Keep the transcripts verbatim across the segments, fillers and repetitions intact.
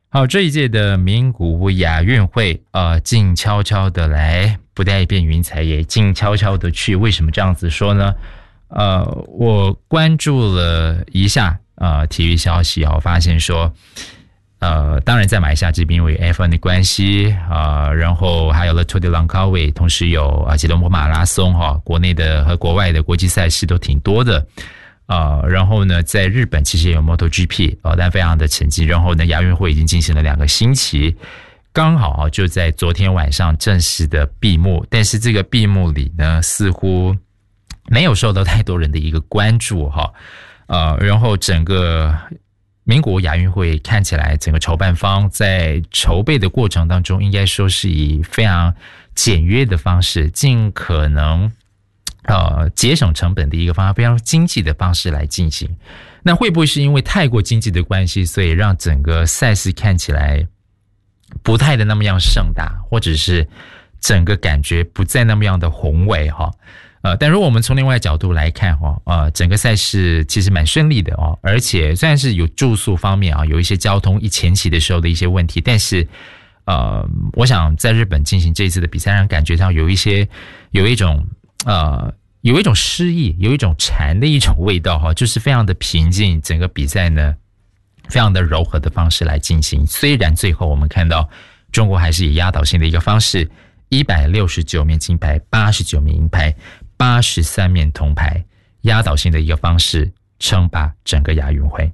好，这一届的名古屋亚运会，呃，静悄悄的来，不带变云彩，也静悄悄的去。为什么这样子说呢？呃，我关注了一下呃体育消息啊，我发现说，呃，当然在马来西亚这边因为 F 一 的关系啊、呃，然后还有了 Tour de Langkawi， 同时有啊吉隆坡马拉松哈、哦，国内的和国外的国际赛事都挺多的。呃，然后呢，在日本其实也有 MotoGP 呃，但非常的沉寂。然后呢，亚运会已经进行了两个星期，刚好啊就在昨天晚上正式的闭幕。但是这个闭幕礼呢，似乎没有受到太多人的一个关注哈。呃，然后整个名古屋亚运会看起来，整个筹办方在筹备的过程当中，应该说是以非常简约的方式，尽可能。呃，节省成本的一个方法，非常经济的方式来进行。那会不会是因为太过经济的关系，所以让整个赛事看起来不太的那么样盛大，或者是整个感觉不再那么样的宏伟哈？呃，但如果我们从另外角度来看哈，呃，整个赛事其实蛮顺利的哦，而且虽然是有住宿方面啊，有一些交通一前期的时候的一些问题，但是呃，我想在日本进行这一次的比赛，让感觉上有一些有一种。呃，有一种诗意，有一种禅的一种味道哈，就是非常的平静，整个比赛呢，非常的柔和的方式来进行。虽然最后我们看到中国还是以压倒性的一个方式，一百六十九面金牌，八十九面银牌，八十三面铜牌，压倒性的一个方式称霸整个亚运会。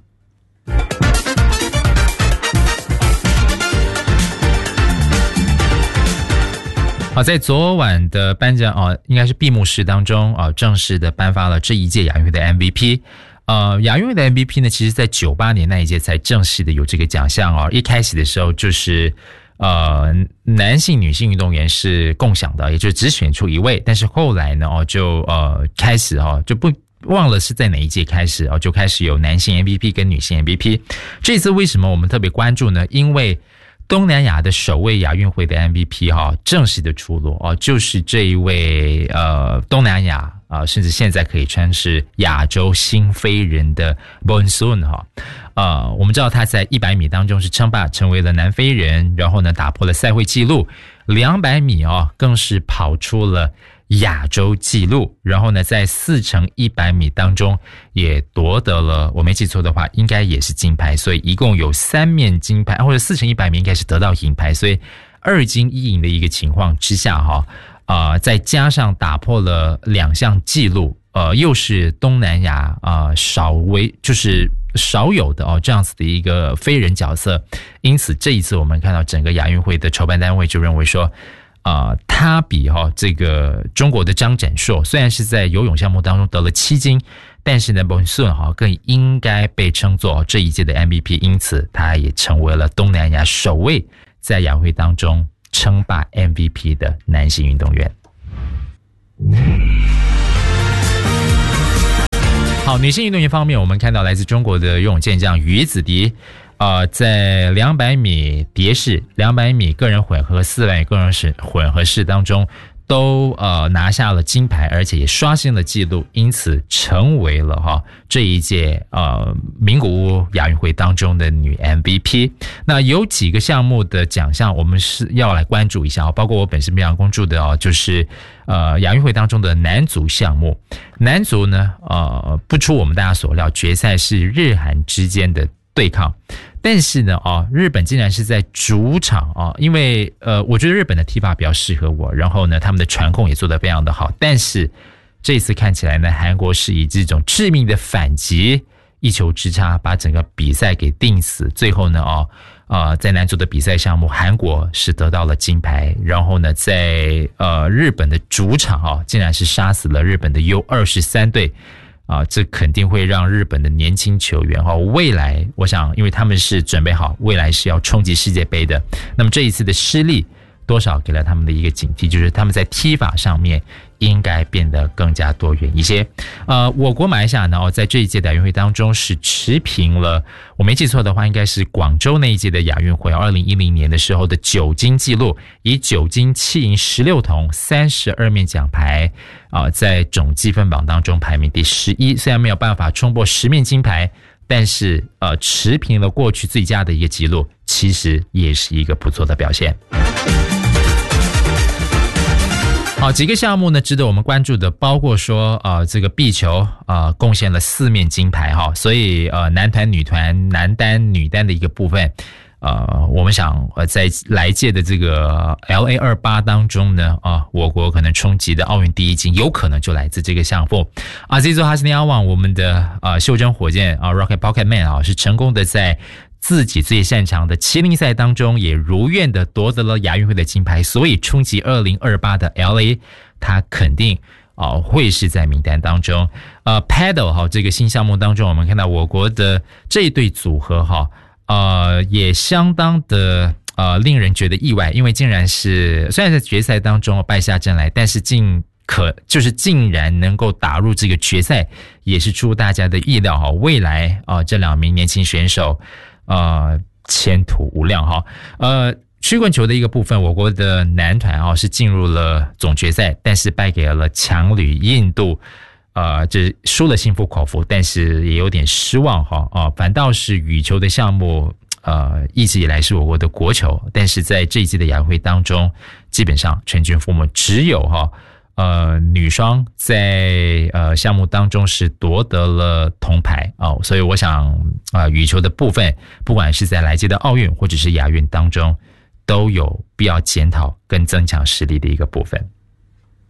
好，在昨晚的颁奖啊，应该是闭幕式当中啊，正式的颁发了这一届亚运会的 M V P。呃，亚运会的 M V P 呢，其实在九八年那一届才正式的有这个奖项哦。一开始的时候就是呃，男性、女性运动员是共享的，也就只选出一位。但是后来呢，哦，就呃开始哦，就不忘了是在哪一届开始哦，就开始有男性 M V P 跟女性 M V P。这次为什么我们特别关注呢？因为东南亚的首位亚运会的 M V P 哈、哦，正式的出炉哦，就是这一位呃东南亚啊、呃，甚至现在可以称是亚洲新飞人的 Bonsun 哈，呃，我们知道他在一百米当中是称霸，成为了男飞人，然后呢打破了赛会纪录，两百米哦更是跑出了亚洲纪录，然后呢在四乘一百米当中也夺得了，我没记错的话应该也是金牌，所以一共有三面金牌，或者四乘一百米应该是得到银牌，所以二金一银的一个情况之下哈，呃，再加上打破了两项纪录，呃，又是东南亚啊、呃、少为就是少有的哦这样子的一个飞人角色，因此这一次我们看到整个亚运会的筹办单位就认为说。啊、呃，他比哈、哦、这个中国的张展硕，虽然是在游泳项目当中得了七金，但是呢 Bonsun 哈更应该被称作这一届的 M V P， 因此他也成为了东南亚首位在亚运会当中称霸 M V P 的男性运动员。好，女性运动员方面，我们看到来自中国的游泳健将于子迪。呃，在两百米蝶式、两百米个人混合、四百米个人混合式当中，都呃拿下了金牌，而且也刷新了纪录，因此成为了哈这一届呃名古屋亚运会当中的女 M V P。那有几个项目的奖项，我们是要来关注一下，包括我本身非常关注的哦，就是呃亚运会当中的男足项目。男足呢，呃不出我们大家所料，决赛是日韩之间的对抗。但是呢，哦，日本竟然是在主场啊、哦，因为呃，我觉得日本的踢法比较适合我，然后呢，他们的传控也做得非常的好。但是这一次看起来呢，韩国是以这种致命的反击，一球之差把整个比赛给定死。最后呢，哦，呃，在男足的比赛项目，韩国是得到了金牌，然后呢，在呃日本的主场啊、哦，竟然是杀死了日本的 U 二十三 队。啊，这肯定会让日本的年轻球员哈，未来我想，因为他们是准备好未来是要冲击世界杯的，那么这一次的失利多少给了他们的一个警惕，就是他们在踢法上面应该变得更加多元一些。呃，我国马来西亚呢，在这一届的亚运会当中是持平了，我没记错的话，应该是广州那一届的亚运会，二零一零年的时候的九金纪录，以九金七银十六铜三十二面奖牌啊、呃，在总积分榜当中排名第十一。虽然没有办法冲破十面金牌， 但是呃持平了过去最佳的一个记录，其实也是一个不错的表现。好，几个项目呢值得我们关注的，包括说呃这个壁球呃贡献了四面金牌哈，所以呃男团、女团、男单、女单的一个部分。呃，我们想呃，在来届的这个 L A 二十八 当中呢，啊、呃，我国可能冲击的奥运第一金，有可能就来自这个项目。啊，这座哈斯尼亚网，我们的呃袖珍火箭啊 ，Rocket Pocket Man 啊，是成功的在自己最擅长的麒麟赛当中，也如愿的夺得了亚运会的金牌，所以冲击二零二八的 L A， 他肯定啊、呃、会是在名单当中。呃 ，Paddle 哈这个新项目当中，我们看到我国的这一对组合哈。呃，也相当的呃令人觉得意外，因为竟然是虽然在决赛当中败下阵来，但是竟可就是竟然能够打入这个决赛，也是出大家的意料哈。未来啊、呃，这两名年轻选手呃前途无量哈。呃，曲棍球的一个部分，我国的男团啊是进入了总决赛，但是败给了强旅印度。呃，这输了心服口服，但是也有点失望哈啊、呃，反倒是羽球的项目，呃，一直以来是我国的国球，但是在这一季的亚运会当中，基本上全军覆没，只有哈呃女双在呃项目当中是夺得了铜牌啊、哦，所以我想啊、呃，羽球的部分，不管是在来届的奥运或者是亚运当中，都有必要检讨跟增强实力的一个部分。